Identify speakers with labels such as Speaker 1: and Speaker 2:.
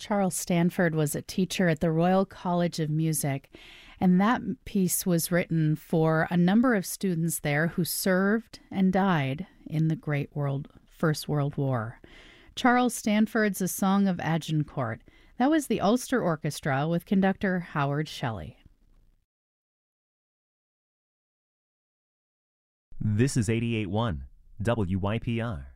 Speaker 1: Charles Stanford was a teacher at the Royal College of Music, and that piece was written for a number of students there who served and died in the First World War. Charles Stanford's A Song of Agincourt. That was the Ulster Orchestra with conductor Howard Shelley.
Speaker 2: This is 88.1 WYPR.